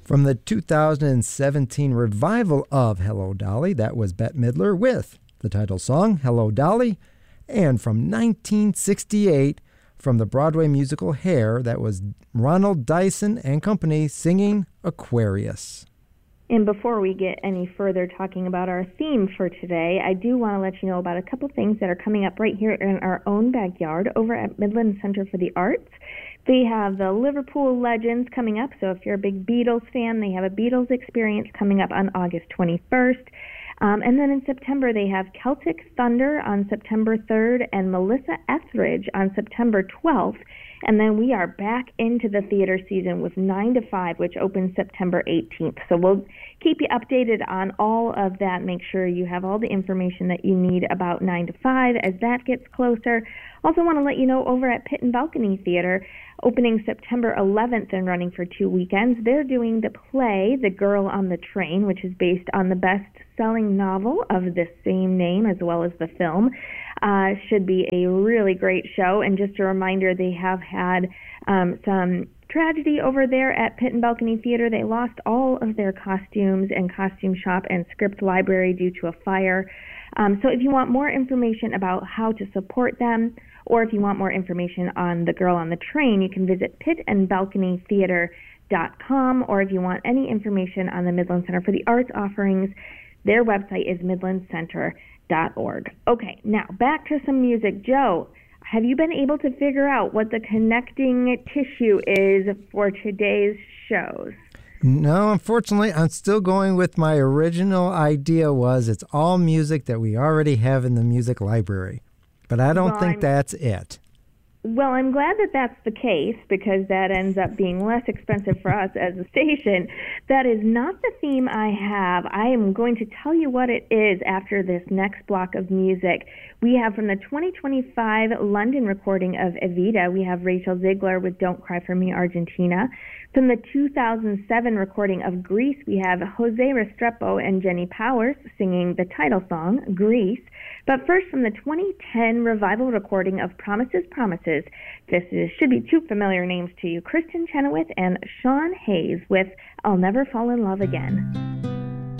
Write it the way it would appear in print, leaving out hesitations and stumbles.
From the 2017 revival of Hello Dolly, that was Bette Midler with the title song, Hello Dolly. And from 1968, from the Broadway musical Hair, that was Ronald Dyson and Company singing Aquarius. And before we get any further talking about our theme for today, I do want to let you know about a couple things that are coming up right here in our own backyard over at Midland Center for the Arts. They have the Liverpool Legends coming up, so if you're a big Beatles fan, they have a Beatles experience coming up on August 21st. And then in September, they have Celtic Thunder on September 3rd and Melissa Etheridge on September 12th. And then we are back into the theater season with 9 to 5, which opens September 18th. So we'll keep you updated on all of that. Make sure you have all the information that you need about 9 to 5 as that gets closer. Also want to let you know over at Pit and Balcony Theater, opening September 11th and running for 2 weekends, they're doing the play The Girl on the Train, which is based on the best-selling novel of the same name, as well as the film. Should be a really great show. And just a reminder, they have had some tragedy over there at Pit and Balcony Theater. They lost all of their costumes and costume shop and script library due to a fire. So if you want more information about how to support them, or if you want more information on The Girl on the Train, you can visit pitandbalconytheater.com, or if you want any information on the Midland Center for the Arts offerings, their website is midlandcenter.org. Okay, now back to some music. Joe, have you been able to figure out what the connecting tissue is for today's shows? No, unfortunately, I'm still going with my original idea was it's all music that we already have in the music library. But I don't think that's it. Well, I'm glad that that's the case, because that ends up being less expensive for us as a station. That is not the theme I have. I am going to tell you what it is after this next block of music. We have from the 2025 London recording of Evita, we have Rachel Ziegler with Don't Cry for Me, Argentina. From the 2007 recording of Grease, we have Jose Restrepo and Jenny Powers singing the title song, Grease. But first, from the 2010 revival recording of Promises, Promises, should be two familiar names to you, Kristen Chenoweth and Sean Hayes with I'll Never Fall in Love Again.